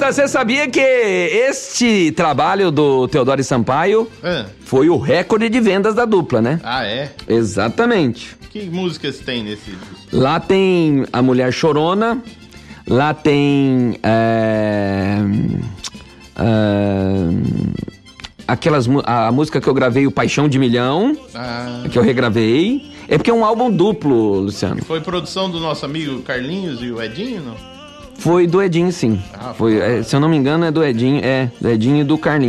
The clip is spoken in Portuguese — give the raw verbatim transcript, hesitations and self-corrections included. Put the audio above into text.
Pimenta, você sabia que este trabalho do Teodoro e Sampaio Ah. foi o recorde de vendas da dupla, né? Ah, é? Exatamente. Que músicas tem nesse disco? Lá tem A Mulher Chorona, lá tem... É, é, aquelas, mu- a, a música que eu gravei, O Paixão de Milhão, Ah. que eu regravei. É porque é um álbum duplo, Luciano. Foi produção do nosso amigo Carlinhos e o Edinho, não? Foi do Edinho, sim. Ah, Foi, é, se eu não me engano, é do Edinho, é, do Edinho e do Carlinhos.